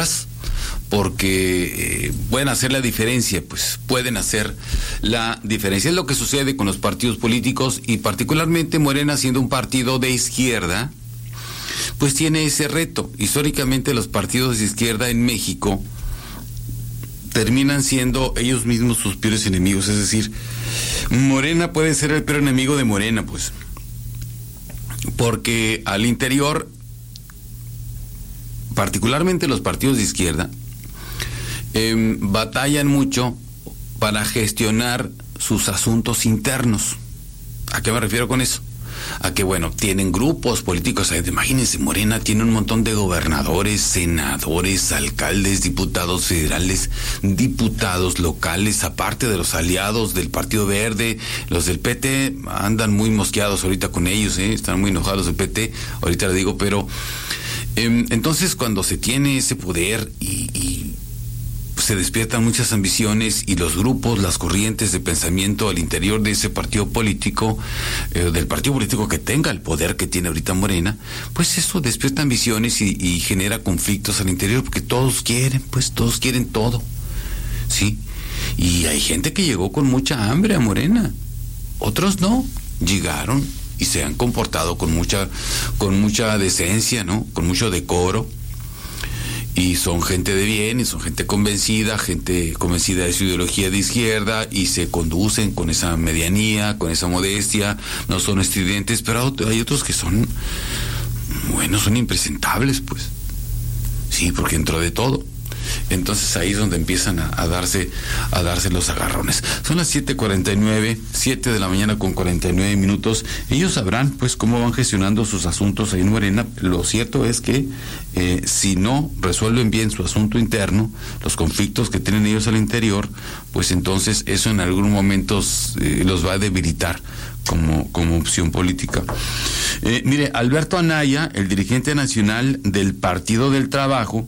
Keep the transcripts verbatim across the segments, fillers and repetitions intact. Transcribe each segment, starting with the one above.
otras, porque eh, pueden hacer la diferencia, pues pueden hacer la diferencia. Es lo que sucede con los partidos políticos, y particularmente Morena, siendo un partido de izquierda, pues tiene ese reto. Históricamente los partidos de izquierda en México terminan siendo ellos mismos sus peores enemigos, es decir, Morena puede ser el peor enemigo de Morena, pues, porque al interior, particularmente los partidos de izquierda, eh, batallan mucho para gestionar sus asuntos internos. ¿A qué me refiero con eso? A que, bueno, tienen grupos políticos. Imagínense, Morena tiene un montón de gobernadores, senadores, alcaldes, diputados federales, diputados locales, aparte de los aliados del Partido Verde. Los del P T andan muy mosqueados ahorita con ellos, ¿eh? Están muy enojados del P T, ahorita le digo, pero eh, entonces cuando se tiene ese poder y, y se despiertan muchas ambiciones, y los grupos, las corrientes de pensamiento al interior de ese partido político, eh, del partido político que tenga el poder que tiene ahorita Morena, pues eso despierta ambiciones y, y genera conflictos al interior, porque todos quieren, pues todos quieren todo, ¿sí? Y hay gente que llegó con mucha hambre a Morena, otros no, llegaron y se han comportado con mucha, con mucha decencia, ¿no? Con mucho decoro. Y son gente de bien, y son gente convencida, gente convencida de su ideología de izquierda, y se conducen con esa medianía, con esa modestia, no son estridentes, pero hay otros que son, bueno, son impresentables, pues. Sí, porque entró de todo. Entonces ahí es donde empiezan a, a darse a darse los agarrones. Son las siete cuarenta y nueve, siete de la mañana con cuarenta y nueve minutos. Ellos sabrán pues cómo van gestionando sus asuntos ahí en Morena. Lo cierto es que eh, si no resuelven bien su asunto interno, los conflictos que tienen ellos al interior, pues entonces eso en algún momento eh, los va a debilitar como, como opción política. Eh, mire, Alberto Anaya, el dirigente nacional del Partido del Trabajo,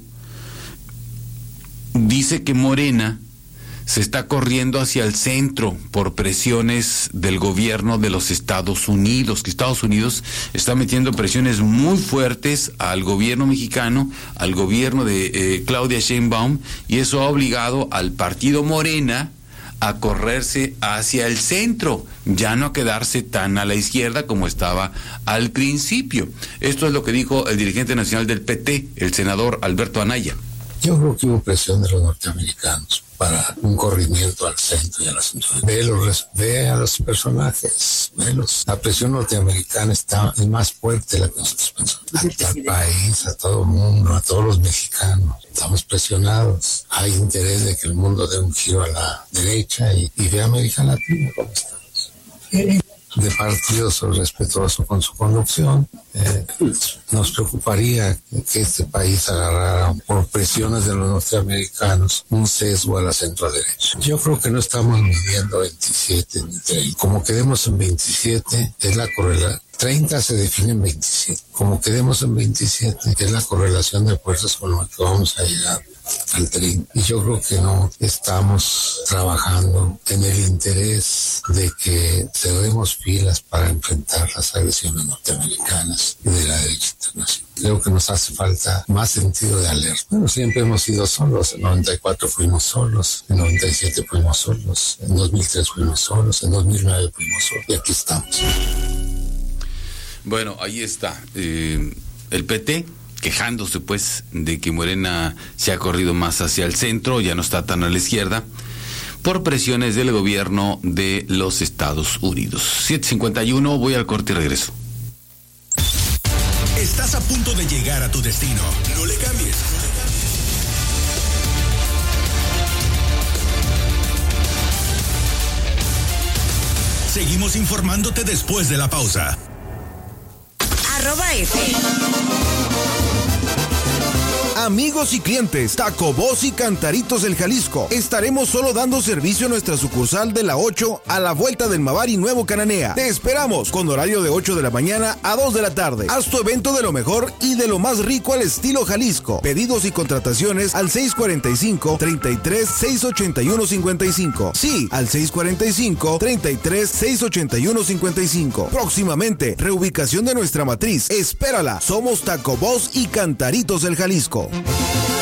dice que Morena se está corriendo hacia el centro por presiones del gobierno de los Estados Unidos, que Estados Unidos está metiendo presiones muy fuertes al gobierno mexicano, al gobierno de eh, Claudia Sheinbaum, y eso ha obligado al partido Morena a correrse hacia el centro, ya no a quedarse tan a la izquierda como estaba al principio. Esto es lo que dijo el dirigente nacional del P T, el senador Alberto Anaya. Yo creo que hubo presión de los norteamericanos para un corrimiento al centro y a la centro. Ve, los, ve a los personajes, velos. La presión norteamericana está es más fuerte de la que nosotros pensamos. Al país, a todo el mundo, a todos los mexicanos. Estamos presionados. Hay interés de que el mundo dé un giro a la derecha y, y ve a América Latina cómo estamos. De partido soy respetuoso con su conducción. Eh, nos preocuparía que este país agarrara por presiones de los norteamericanos un sesgo a la centro derecha. Yo creo que no estamos midiendo veintisiete ni treinta. Como quedemos en veintisiete es la correlación. treinta se define en veintisiete. Como quedemos en veintisiete es la correlación de fuerzas con la que vamos a llegar al treinta. Y yo creo que no estamos trabajando en el interés de que cerremos filas para enfrentar las agresiones norteamericanas y de la derecha internacional. Creo que nos hace falta más sentido de alerta. Bueno, siempre hemos sido solos. En noventa y cuatro fuimos solos, en noventa y siete fuimos solos, en dos mil tres fuimos solos, en dos mil nueve fuimos solos, y aquí estamos. Bueno, ahí está. Eh, el P T quejándose pues de que Morena se ha corrido más hacia el centro, ya no está tan a la izquierda, por presiones del gobierno de los Estados Unidos. siete cincuenta y uno, voy al corte y regreso. Estás a punto de llegar a tu destino. No le cambies. Seguimos informándote después de la pausa. Arroba F. Amigos y clientes, Taco Boss y Cantaritos del Jalisco. Estaremos solo dando servicio a nuestra sucursal de la ocho a la vuelta del Mavari Nuevo Cananea. Te esperamos con horario de ocho de la mañana a dos de la tarde. Haz tu evento de lo mejor y de lo más rico al estilo Jalisco. Pedidos y contrataciones al seis cuarenta y cinco, treinta y tres, seiscientos ochenta y uno, cincuenta y cinco. Sí, al seis cuarenta y cinco, treinta y tres, seiscientos ochenta y uno, cincuenta y cinco. Próximamente, reubicación de nuestra matriz. Espérala. Somos Taco Boss y Cantaritos del Jalisco.